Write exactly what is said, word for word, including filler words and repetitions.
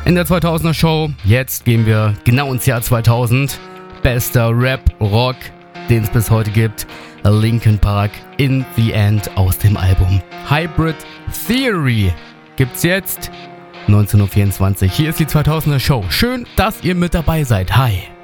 In der zweitausender Show, jetzt gehen wir genau ins Jahr zweitausend. Bester Rap, Rock, den es bis heute gibt. Linkin Park, In the End aus dem Album Hybrid Theory. Gibt's jetzt neunzehn Uhr vierundzwanzig. Hier ist die zweitausender Show. Schön, dass ihr mit dabei seid. Hi.